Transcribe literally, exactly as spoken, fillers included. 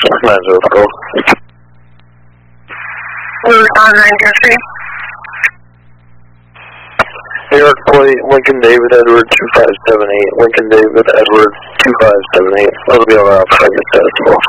nine zero four. On nine zero three. New York plate, Lincoln David Edward two five seven eight, Lincoln David Edward two five seven eight. That'll be all right, I'll get that as well.